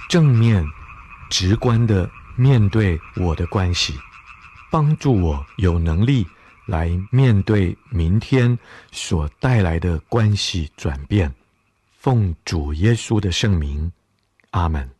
正面、直观地面对我的关系，帮助我有能力来面对明天所带来的关系转变。奉主耶稣的圣名，阿们。